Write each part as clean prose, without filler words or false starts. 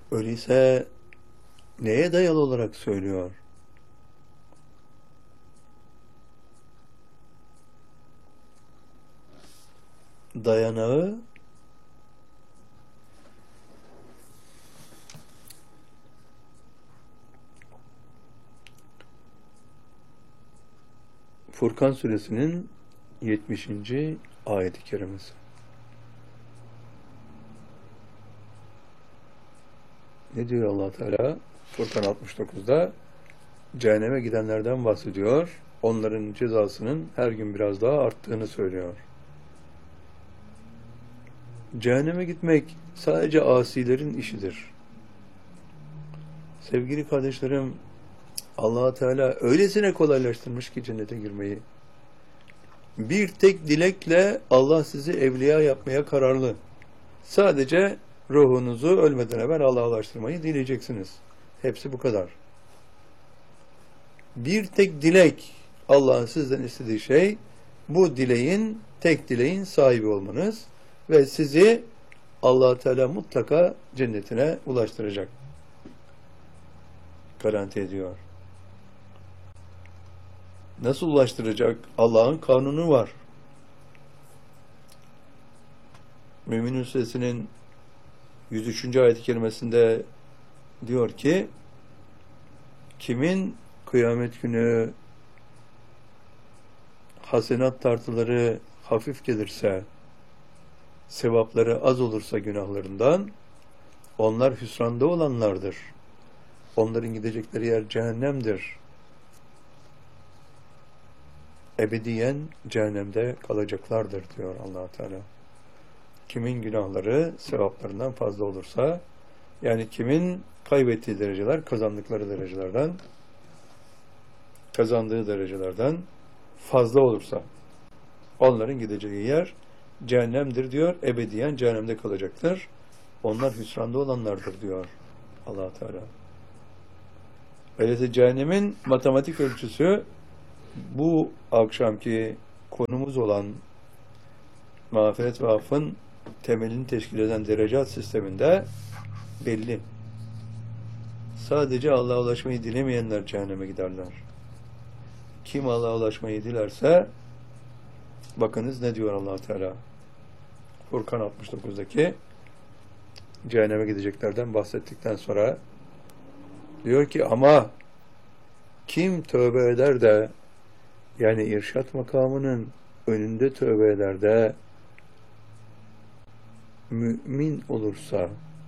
Öyleyse neye dayalı olarak söylüyor? Dayanağı Furkan suresinin 70. ayet-i kerimesi. Ne diyor Allah Teala? Furkan 69'da cehenneme gidenlerden bahsediyor. Onların cezasının her gün biraz daha arttığını söylüyor. Cehenneme gitmek sadece asilerin işidir. Sevgili kardeşlerim, Allah Teala öylesine kolaylaştırmış ki cennete girmeyi. Bir tek dilekle Allah sizi evliya yapmaya kararlı. Sadece ruhunuzu ölmeden evvel Allah'a ulaştırmayı dileyeceksiniz. Hepsi bu kadar. Bir tek dilek, Allah'ın sizden istediği şey, bu dileğin, tek dileğin sahibi olmanız ve sizi Allah Teala mutlaka cennetine ulaştıracak. Garanti ediyor. Nasıl ulaştıracak? Allah'ın kanunu var. Müminun Suresinin 103. ayet-i kerimesinde diyor ki, kimin kıyamet günü hasenat tartıları hafif gelirse, sevapları az olursa günahlarından, onlar hüsranda olanlardır. Onların gidecekleri yer cehennemdir. Ebediyen cehennemde kalacaklardır diyor Allah Teala. Kimin günahları sevaplarından fazla olursa, yani kimin kaybettiği dereceler kazandıkları derecelerden, kazandığı derecelerden fazla olursa, onların gideceği yer cehennemdir diyor. Ebediyen cehennemde kalacaktır. Onlar hüsranda olanlardır diyor Allah Teala. Öyleyse cehennemin matematik ölçüsü bu akşamki konumuz olan mağfiret ve affın temelini teşkil eden derecat sisteminde belli. Sadece Allah'a ulaşmayı dilemeyenler cehenneme giderler. Kim Allah'a ulaşmayı dilerse, bakınız ne diyor Allah Teala. Furkan 69'daki cehenneme gideceklerden bahsettikten sonra diyor ki, ama kim tövbe eder de, yani irşat makamının önünde tövbe eder de mümin olursa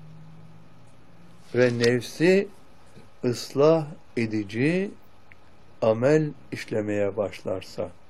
ve nefsi ıslah edici amel işlemeye başlarsa,